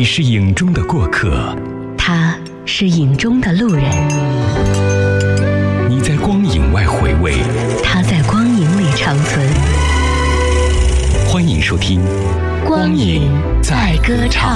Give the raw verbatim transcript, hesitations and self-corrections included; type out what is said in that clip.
你是影中的过客， 他是影中的路人。 你在光影外回味， 他在光影里长存。 欢迎收听《 光影在歌唱》。